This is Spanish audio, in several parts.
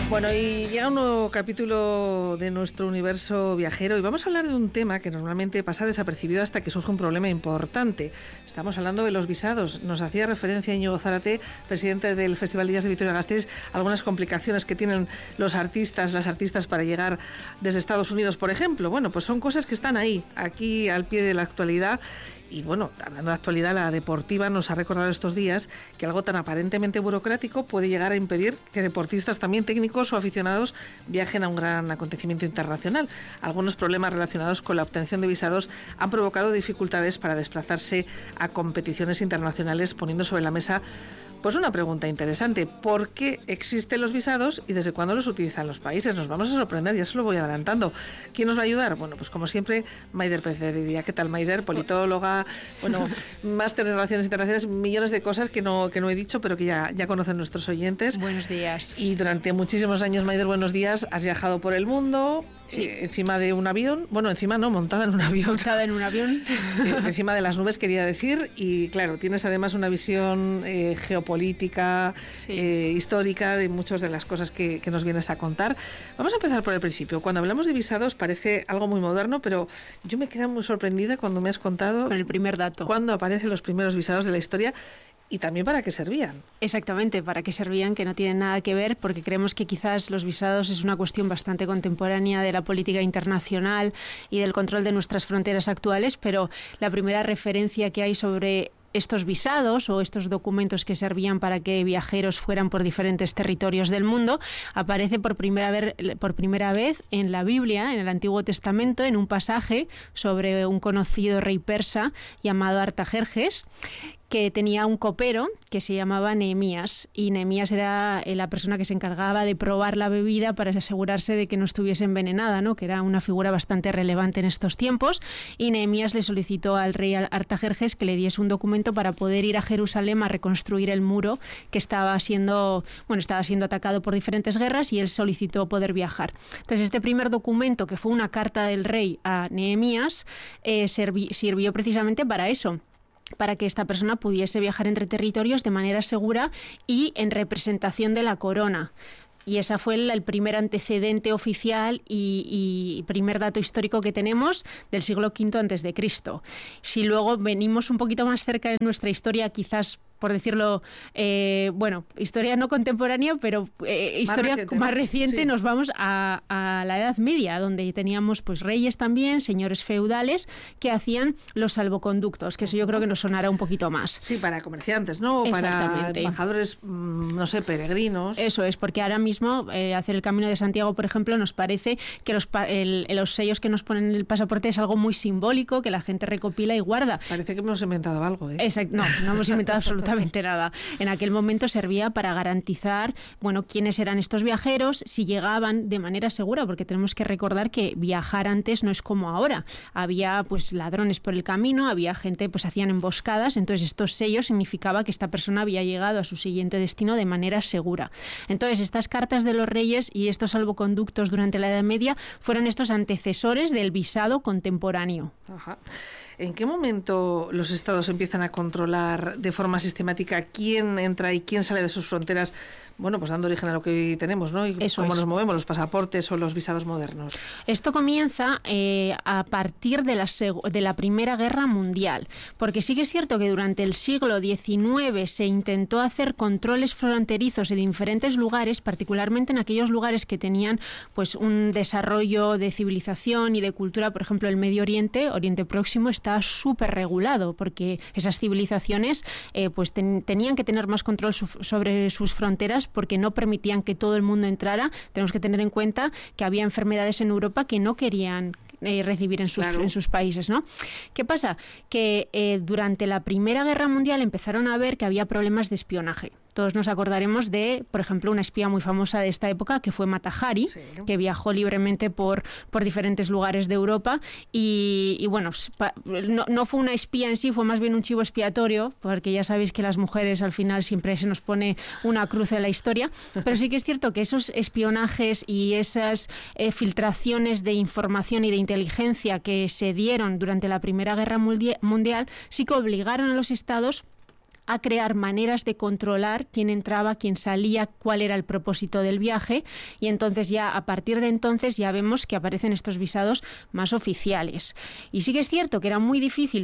Bueno, y llega un nuevo capítulo de nuestro universo viajero y vamos a hablar de un tema que normalmente pasa desapercibido hasta que surge un problema importante. Estamos hablando de los visados. Nos hacía referencia Íñigo Zárate, presidente del Festival Días de Vitoria-Gasteiz, algunas complicaciones que tienen los artistas, las artistas para llegar desde Estados Unidos, por ejemplo. Bueno, pues son cosas que están ahí, aquí al pie de la actualidad. Y bueno, hablando de actualidad, la deportiva nos ha recordado estos días que algo tan aparentemente burocrático puede llegar a impedir que deportistas, también técnicos o aficionados, viajen a un gran acontecimiento internacional. Algunos problemas relacionados con la obtención de visados han provocado dificultades para desplazarse a competiciones internacionales, poniendo sobre la mesa pues una pregunta interesante: ¿por qué existen los visados y desde cuándo los utilizan los países? Nos vamos a sorprender, ya se lo voy adelantando. ¿Quién nos va a ayudar? Bueno, pues como siempre, Maider Pérez de Heredia. ¿Qué tal, Maider? Politóloga, bueno, máster en Relaciones Internacionales, millones de cosas que no he dicho, pero que ya conocen nuestros oyentes. Buenos días. Y durante muchísimos años, Maider, buenos días, has viajado por el mundo. Sí. Encima de un avión, bueno, encima no, montada en un avión. Montada en un avión. Encima de las nubes, quería decir, y claro, tienes además una visión geopolítica, sí, histórica, de muchas de las cosas que nos vienes a contar. Vamos a empezar por el principio. Cuando hablamos de visados parece algo muy moderno, pero yo me quedé muy sorprendida cuando me has contado... Con el primer dato. Cuándo aparecen los primeros visados de la historia. Y también para qué servían. Exactamente, para qué servían, que no tienen nada que ver, porque creemos que quizás los visados es una cuestión bastante contemporánea de la política internacional y del control de nuestras fronteras actuales, pero la primera referencia que hay sobre estos visados o estos documentos que servían para que viajeros fueran por diferentes territorios del mundo aparece por primera vez en la Biblia, en el Antiguo Testamento, en un pasaje sobre un conocido rey persa llamado Artajerjes, que tenía un copero que se llamaba Nehemías, y Nehemías era la persona que se encargaba de probar la bebida para asegurarse de que no estuviese envenenada, ¿no? Que era una figura bastante relevante en estos tiempos, y Nehemías le solicitó al rey Artajerjes que le diese un documento para poder ir a Jerusalén a reconstruir el muro que estaba siendo atacado por diferentes guerras, y él solicitó poder viajar. Entonces, este primer documento, que fue una carta del rey a Nehemías, sirvió precisamente para eso, para que esta persona pudiese viajar entre territorios de manera segura y en representación de la corona. Y esa fue el primer antecedente oficial y primer dato histórico que tenemos del siglo V a.C. Si luego venimos un poquito más cerca de nuestra historia, quizás, por decirlo, historia no contemporánea, pero historia más reciente, sí. Nos vamos a la Edad Media, donde teníamos pues reyes también, señores feudales, que hacían los salvoconductos, que eso yo creo que nos sonará un poquito más. Sí, para comerciantes, ¿no? O para embajadores, no sé, peregrinos. Eso es, porque ahora mismo hacer el Camino de Santiago, por ejemplo, nos parece que los sellos que nos ponen en el pasaporte es algo muy simbólico, que la gente recopila y guarda. Parece que hemos inventado algo, ¿eh? Exacto, no hemos inventado absolutamente nada. En aquel momento servía para garantizar, quiénes eran estos viajeros, si llegaban de manera segura, porque tenemos que recordar que viajar antes no es como ahora. Había pues ladrones por el camino, había gente, pues hacían emboscadas, entonces estos sellos significaba que esta persona había llegado a su siguiente destino de manera segura. Entonces, estas cartas de los reyes y estos salvoconductos durante la Edad Media fueron estos antecesores del visado contemporáneo. Ajá. ¿En qué momento los estados empiezan a controlar de forma sistemática quién entra y quién sale de sus fronteras? Bueno, pues dando origen a lo que hoy tenemos, ¿no? Y cómo nos movemos, los pasaportes o los visados modernos. Esto comienza a partir de la Primera Guerra Mundial, porque sí que es cierto que durante el siglo XIX se intentó hacer controles fronterizos en diferentes lugares, particularmente en aquellos lugares que tenían pues un desarrollo de civilización y de cultura. Por ejemplo, el Medio Oriente, Oriente Próximo, está súper regulado, porque esas civilizaciones tenían que tener más control sobre sus fronteras, porque no permitían que todo el mundo entrara. Tenemos que tener en cuenta que había enfermedades en Europa que no querían recibir en sus países, ¿no? ¿Qué pasa? Que durante la Primera Guerra Mundial empezaron a ver que había problemas de espionaje. Todos nos acordaremos de, por ejemplo, una espía muy famosa de esta época, que fue Mata Hari, sí, que viajó libremente por diferentes lugares de Europa y no fue una espía en sí, fue más bien un chivo expiatorio, porque ya sabéis que las mujeres al final siempre se nos pone una cruz en la historia, pero sí que es cierto que esos espionajes y esas filtraciones de información y de inteligencia que se dieron durante la Primera Guerra Mundial sí que obligaron a los estados a crear maneras de controlar quién entraba, quién salía, cuál era el propósito del viaje, y entonces ya a partir de entonces ya vemos que aparecen estos visados más oficiales. Y sí que es cierto que era muy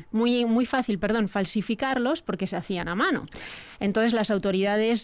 fácil, falsificarlos porque se hacían a mano. Entonces las autoridades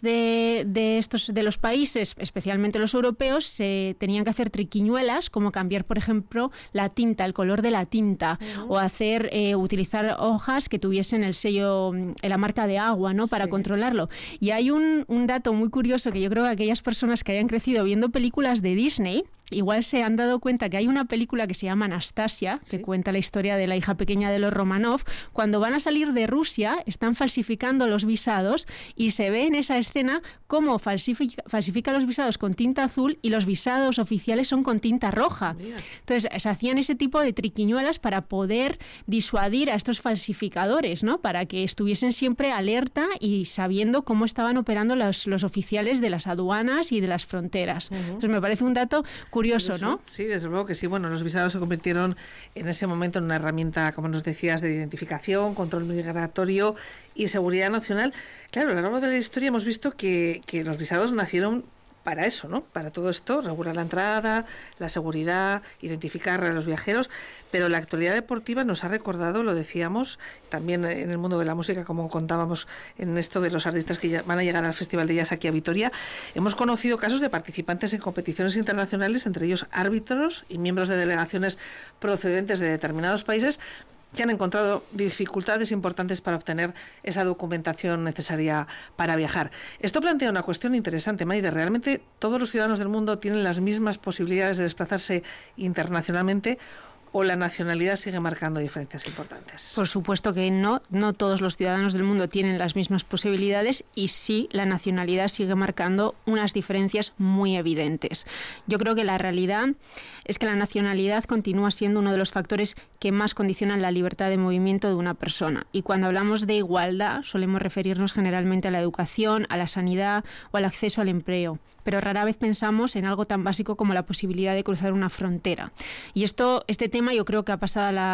de los países, especialmente los europeos, se tenían que hacer triquiñuelas, como cambiar, por ejemplo, la tinta, el color de la tinta, o utilizar hojas que tuviesen el sello, la marca de agua, ¿no? Para controlarlo. Y hay un dato muy curioso que yo creo que aquellas personas que hayan crecido viendo películas de Disney igual se han dado cuenta que hay una película que se llama Anastasia, que cuenta la historia de la hija pequeña de los Romanov. Cuando van a salir de Rusia, están falsificando los visados y se ve en esa escena cómo falsifica los visados con tinta azul y los visados oficiales son con tinta roja. Entonces, se hacían ese tipo de triquiñuelas para poder disuadir a estos falsificadores, ¿no? Para que estuviesen siempre alerta y sabiendo cómo estaban operando los oficiales de las aduanas y de las fronteras. Entonces, me parece un dato curioso, ¿no? Sí, desde luego que sí. Bueno, los visados se convirtieron en ese momento en una herramienta, como nos decías, de identificación, control migratorio y seguridad nacional. Claro, a lo largo de la historia hemos visto que los visados nacieron para eso, ¿no? Para todo esto, regular la entrada, la seguridad, identificar a los viajeros, pero la actualidad deportiva nos ha recordado, lo decíamos, también en el mundo de la música, como contábamos en esto de los artistas que van a llegar al Festival de Jazz aquí a Vitoria, hemos conocido casos de participantes en competiciones internacionales, entre ellos árbitros y miembros de delegaciones procedentes de determinados países, que han encontrado dificultades importantes para obtener esa documentación necesaria para viajar. Esto plantea una cuestión interesante, Maide. ¿Realmente todos los ciudadanos del mundo tienen las mismas posibilidades de desplazarse internacionalmente o la nacionalidad sigue marcando diferencias importantes? Por supuesto que no todos los ciudadanos del mundo tienen las mismas posibilidades y sí, la nacionalidad sigue marcando unas diferencias muy evidentes. Yo creo que la realidad es que la nacionalidad continúa siendo uno de los factores que más condicionan la libertad de movimiento de una persona. Y cuando hablamos de igualdad, solemos referirnos generalmente a la educación, a la sanidad o al acceso al empleo. Pero rara vez pensamos en algo tan básico como la posibilidad de cruzar una frontera. Y este tema yo creo que ha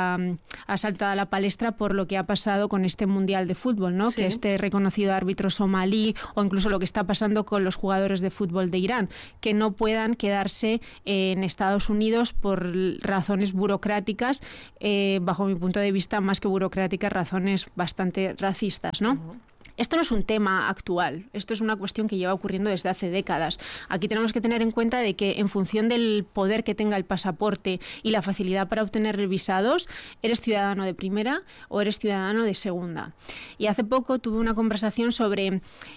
saltado a la palestra por lo que ha pasado con este Mundial de Fútbol, ¿no? Sí. Que este reconocido árbitro somalí, o incluso lo que está pasando con los jugadores de fútbol de Irán, que no puedan quedarse en Estados Unidos por razones burocráticas, bajo mi punto de vista, más que burocráticas, razones bastante racistas, ¿no? Esto no es un tema actual, esto es una cuestión que lleva ocurriendo desde hace décadas. Aquí tenemos que tener en cuenta de que en función del poder que tenga el pasaporte y la facilidad para obtener visados, eres ciudadano de primera o eres ciudadano de segunda. Y hace poco tuve una conversación sobre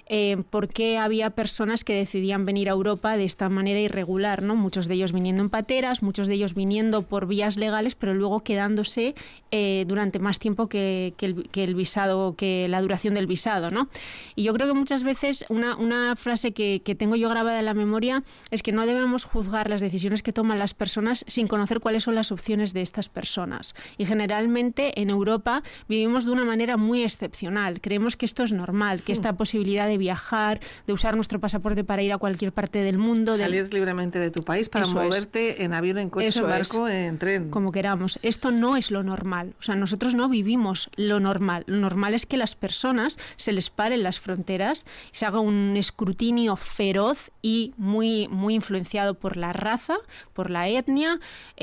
por qué había personas que decidían venir a Europa de esta manera irregular, ¿no? Muchos de ellos viniendo en pateras, muchos de ellos viniendo por vías legales, pero luego quedándose durante más tiempo que el visado, que la duración del visado, ¿no? Y yo creo que muchas veces una frase que tengo yo grabada en la memoria es que no debemos juzgar las decisiones que toman las personas sin conocer cuáles son las opciones de estas personas. Y generalmente en Europa vivimos de una manera muy excepcional. Creemos que esto es normal, que esta posibilidad de viajar, de usar nuestro pasaporte para ir a cualquier parte del mundo, salir libremente de tu país para moverte en avión, en coche, en barco, en tren. Como queramos. Esto no es lo normal. O sea, nosotros no vivimos lo normal. Lo normal es que las personas se les paren las fronteras, se haga un escrutinio feroz y muy influenciado por la raza, por la etnia,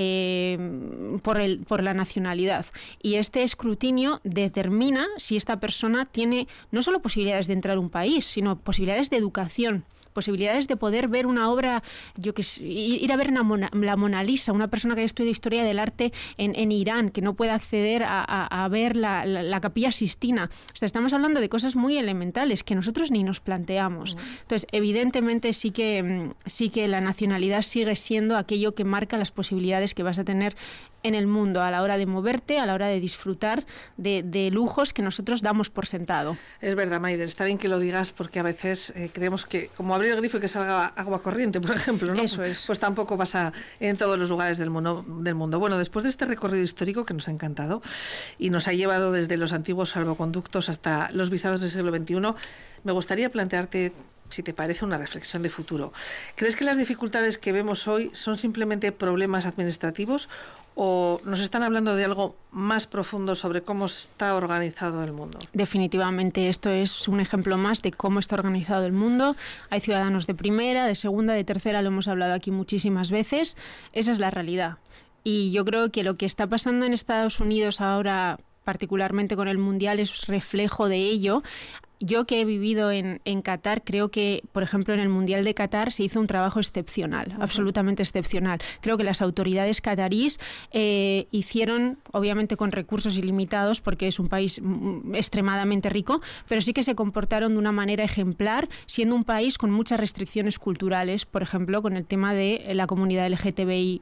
por la nacionalidad. Y este escrutinio determina si esta persona tiene no solo posibilidades de entrar a un país, sino posibilidades de educación, posibilidades de poder ver una obra, ir a ver la Mona Lisa, una persona que haya estudiado historia del arte en Irán, que no pueda acceder a ver la Capilla Sistina. O sea, estamos hablando de cosas muy elementales que nosotros ni nos planteamos. Entonces, evidentemente sí que la nacionalidad sigue siendo aquello que marca las posibilidades que vas a tener en el mundo a la hora de moverte, a la hora de disfrutar de lujos que nosotros damos por sentado. Es verdad, Maide, está bien que lo digas porque a veces creemos que como abrir el grifo y que salga agua corriente, por ejemplo, ¿no? Eso es. Pues tampoco pasa en todos los lugares del mundo. Bueno, después de este recorrido histórico que nos ha encantado y nos ha llevado desde los antiguos salvoconductos hasta los visados del siglo XXI, me gustaría plantearte si te parece, una reflexión de futuro. ¿Crees que las dificultades que vemos hoy son simplemente problemas administrativos o nos están hablando de algo más profundo sobre cómo está organizado el mundo? Definitivamente esto es un ejemplo más de cómo está organizado el mundo. Hay ciudadanos de primera, de segunda, de tercera, lo hemos hablado aquí muchísimas veces. Esa es la realidad. Y yo creo que lo que está pasando en Estados Unidos ahora, particularmente con el Mundial, es reflejo de ello. Yo que he vivido en Qatar, creo que, por ejemplo, en el Mundial de Qatar se hizo un trabajo excepcional, absolutamente excepcional. Creo que las autoridades catarís hicieron, obviamente con recursos ilimitados, porque es un país extremadamente rico, pero sí que se comportaron de una manera ejemplar, siendo un país con muchas restricciones culturales, por ejemplo, con el tema de la comunidad LGTBI+.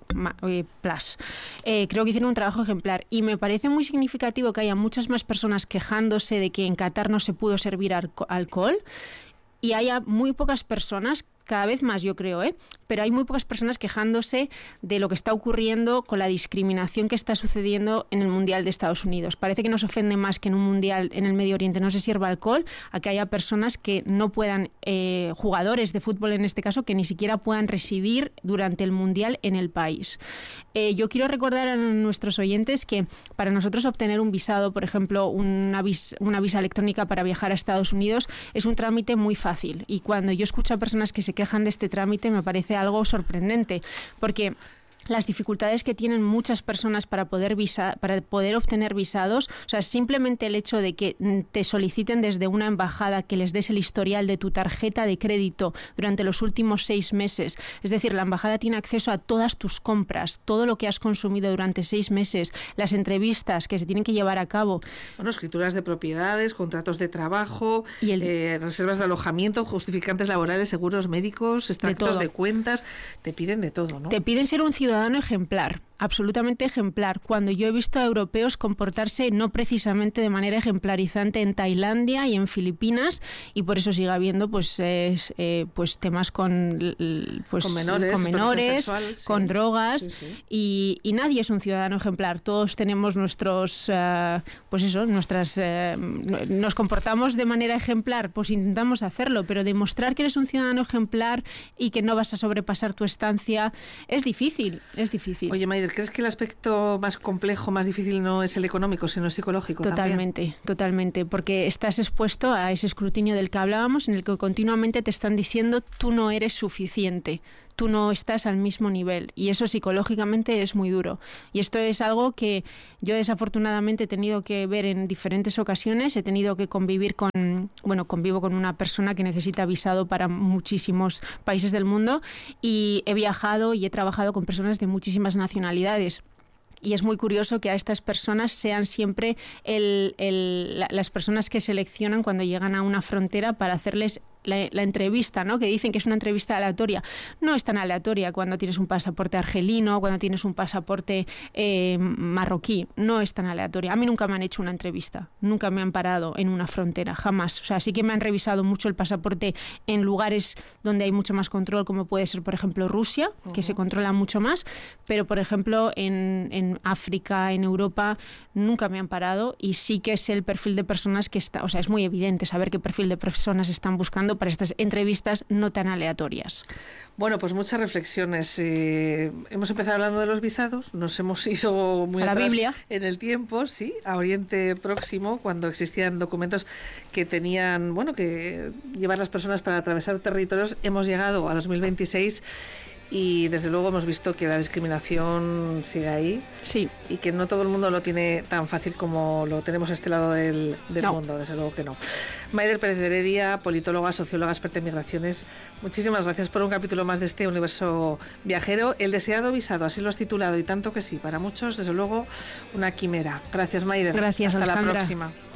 Creo que hicieron un trabajo ejemplar y me parece muy significativo que haya muchas más personas quejándose de que en Qatar no se pudo servir alcohol y haya muy pocas personas, cada vez más yo creo, pero hay muy pocas personas quejándose de lo que está ocurriendo con la discriminación que está sucediendo en el Mundial de Estados Unidos. Parece que nos ofende más que en un Mundial en el Medio Oriente no se sirva alcohol, a que haya personas que no puedan, jugadores de fútbol en este caso, que ni siquiera puedan residir durante el Mundial en el país. Yo quiero recordar a nuestros oyentes que para nosotros obtener un visado, por ejemplo, una visa electrónica para viajar a Estados Unidos, es un trámite muy fácil. Y cuando yo escucho a personas que se quejan de este trámite, me parece algo sorprendente, porque las dificultades que tienen muchas personas para poder obtener visados, o sea, simplemente el hecho de que te soliciten desde una embajada que les des el historial de tu tarjeta de crédito durante los últimos 6 meses, es decir, la embajada tiene acceso a todas tus compras, todo lo que has consumido durante 6 meses, las entrevistas que se tienen que llevar a cabo. Bueno, escrituras de propiedades, contratos de trabajo, y reservas de alojamiento, justificantes laborales, seguros médicos, extractos de cuentas, te piden de todo, ¿no? Te piden ser un ciudadano ejemplar, absolutamente ejemplar, cuando yo he visto a europeos comportarse no precisamente de manera ejemplarizante en Tailandia y en Filipinas, y por eso sigue habiendo pues temas con menores, sexual, con drogas, y nadie es un ciudadano ejemplar. Todos tenemos nuestros nos comportamos de manera ejemplar, pues intentamos hacerlo, pero demostrar que eres un ciudadano ejemplar y que no vas a sobrepasar tu estancia es difícil. Oye, Maider, ¿crees que el aspecto más complejo, más difícil no es el económico, sino el psicológico? Totalmente, porque estás expuesto a ese escrutinio del que hablábamos, en el que continuamente te están diciendo tú no eres suficiente, tú no estás al mismo nivel, y eso psicológicamente es muy duro. Y esto es algo que yo desafortunadamente he tenido que ver en diferentes ocasiones. He tenido que convivo con una persona que necesita visado para muchísimos países del mundo, y he viajado y he trabajado con personas de muchísimas nacionalidades. Y es muy curioso que a estas personas sean siempre las personas que seleccionan cuando llegan a una frontera para hacerles la entrevista, ¿no? Que dicen que es una entrevista aleatoria. No es tan aleatoria cuando tienes un pasaporte argelino, cuando tienes un pasaporte marroquí. No es tan aleatoria. A mí nunca me han hecho una entrevista. Nunca me han parado en una frontera, jamás. O sea, sí que me han revisado mucho el pasaporte en lugares donde hay mucho más control, como puede ser, por ejemplo, Rusia, que se controla mucho más. Pero, por ejemplo, en África, en Europa, nunca me han parado, y sí que es el perfil de personas que está, o sea, es muy evidente saber qué perfil de personas están buscando para estas entrevistas no tan aleatorias. Bueno, pues muchas reflexiones. Hemos empezado hablando de los visados, nos hemos ido muy atrás Biblia en el tiempo, sí, a Oriente Próximo, cuando existían documentos que tenían, que llevar las personas para atravesar territorios. Hemos llegado a 2026 y desde luego hemos visto que la discriminación sigue ahí, sí, y que no todo el mundo lo tiene tan fácil como lo tenemos a este lado del mundo, desde luego que no. Maider Pérez de Heredia, politóloga, socióloga, experta en migraciones, muchísimas gracias por un capítulo más de este universo viajero. El deseado visado, así lo has titulado, y tanto que sí, para muchos, desde luego, una quimera. Gracias, Maider. Gracias, hasta Alejandra. La próxima.